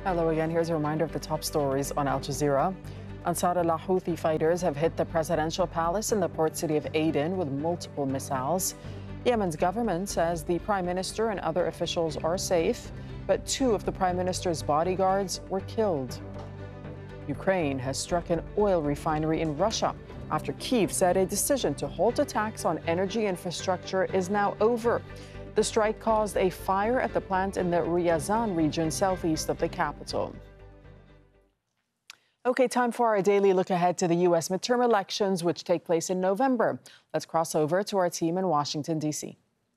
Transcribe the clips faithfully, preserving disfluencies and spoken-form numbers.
Hello again. Here's a reminder of the top stories on Al Jazeera. Ansar Allah Houthi fighters have hit the presidential palace in the port city of Aden with multiple missiles. Yemen's government says the prime minister and other officials are safe, but two of the prime minister's bodyguards were killed. Ukraine has struck an oil refinery in Russia after Kyiv said a decision to halt attacks on energy infrastructure is now over. The strike caused a fire at the plant in the Ryazan region southeast of the capital. Okay, time for our daily look ahead to the U S midterm elections, which take place in November. Let's cross over to our team in Washington, D C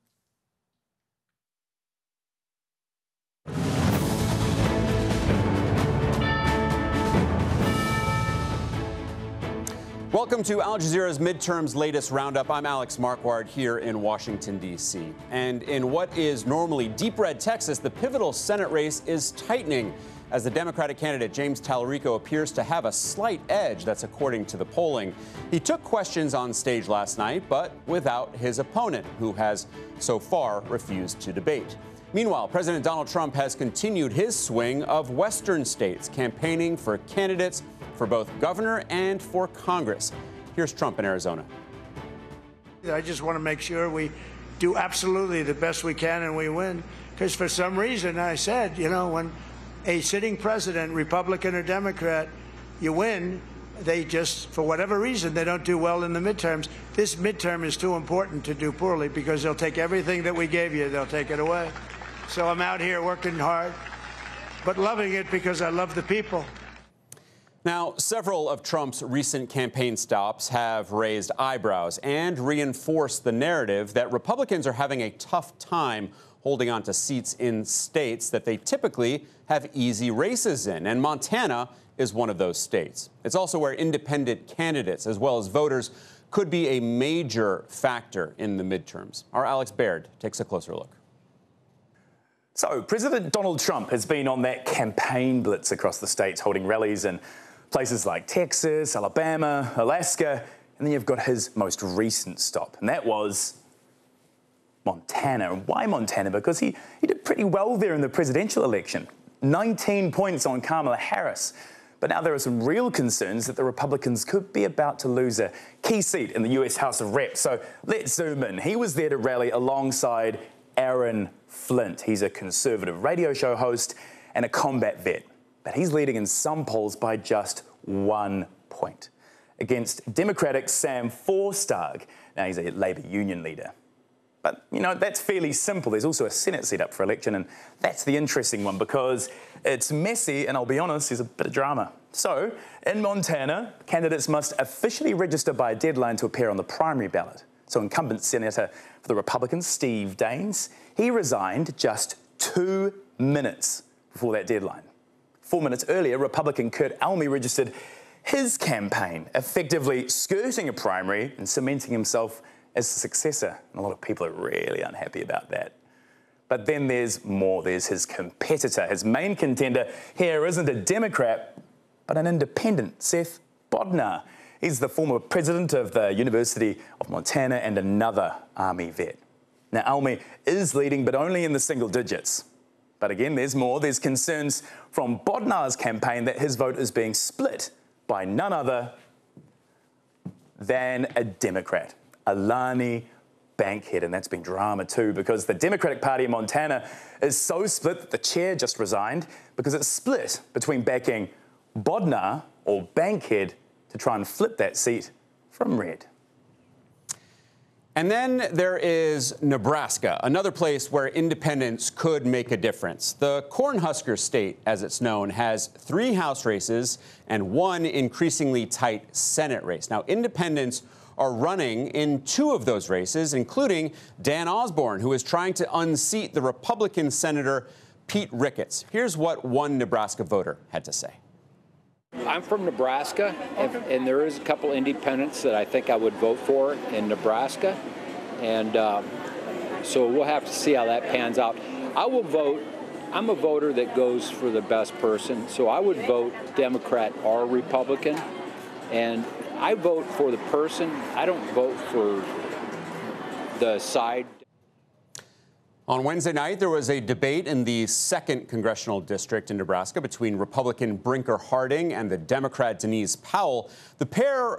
Welcome to Al Jazeera's Midterms latest roundup. I'm Alex Marquardt here in Washington, D C And in what is normally deep red Texas, the pivotal Senate race is tightening as the Democratic candidate James Talarico appears to have a slight edge. That's according to the polling. He took questions on stage last night, but without his opponent, who has so far refused to debate. Meanwhile, President Donald Trump has continued his swing of Western states, campaigning for candidates for both governor and for Congress. Here's Trump in Arizona. I just want to make sure we do absolutely the best we can and we win. Because for some reason, I said, you know, when a sitting president, Republican or Democrat, you win, they just, for whatever reason, they don't do well in the midterms. This midterm is too important to do poorly because they'll take everything that we gave you, they'll take it away. So I'm out here working hard, but loving it because I love the people. Now, several of Trump's recent campaign stops have raised eyebrows and reinforced the narrative that Republicans are having a tough time holding on to seats in states that they typically have easy races in. And Montana is one of those states. It's also where independent candidates, as well as voters, could be a major factor in the midterms. Our Alex Baird takes a closer look. So, President Donald Trump has been on that campaign blitz across the states, holding rallies in places like Texas, Alabama, Alaska, and then you've got his most recent stop, and that was Montana. And why Montana? Because he, he did pretty well there in the presidential election. nineteen points on Kamala Harris. But now there are some real concerns that the Republicans could be about to lose a key seat in the U S House of Reps. So let's zoom in. He was there to rally alongside Aaron Flint. He's a conservative radio show host and a combat vet. But he's leading in some polls by just one point against Democratic Sam Forstag. Now, he's a Labour union leader. But, you know, that's fairly simple. There's also a Senate seat up for election, and that's the interesting one because it's messy, and I'll be honest, there's a bit of drama. So, in Montana, candidates must officially register by a deadline to appear on the primary ballot. So, incumbent Senator for the Republicans, Steve Daines, he resigned just two minutes before that deadline. Four minutes earlier, Republican Kurt Almy registered his campaign, effectively skirting a primary and cementing himself as the successor. And a lot of people are really unhappy about that. But then there's more. There's his competitor. His main contender here isn't a Democrat, but an independent, Seth Bodnar. He's the former president of the University of Montana and another Army vet. Now, Almy is leading, but only in the single digits. But again, there's more. There's concerns from Bodnar's campaign that his vote is being split by none other than a Democrat, Alani Bankhead. And that's been drama too, because the Democratic Party in Montana is so split that the chair just resigned because it's split between backing Bodnar or Bankhead to try and flip that seat from red. And then there is Nebraska, another place where independents could make a difference. The Cornhusker State, as it's known, has three House races and one increasingly tight Senate race. Now, independents are running in two of those races, including Dan Osborne, who is trying to unseat the Republican Senator Pete Ricketts. Here's what one Nebraska voter had to say. I'm from Nebraska, and, and there is a couple independents that I think I would vote for in Nebraska, and um, so we'll have to see how that pans out. I will vote. I'm a voter that goes for the best person, so I would vote Democrat or Republican, and I vote for the person. I don't vote for the side. On Wednesday night, there was a debate in the second congressional district in Nebraska between Republican Brinker Harding and the Democrat Denise Powell. The pair